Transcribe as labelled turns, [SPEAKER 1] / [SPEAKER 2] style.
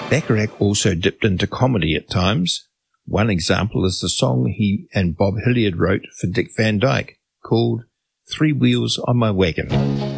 [SPEAKER 1] Bacharach also dipped into comedy at times. One example is the song he and Bob Hilliard wrote for Dick Van Dyke called Three Wheels on My Wagon.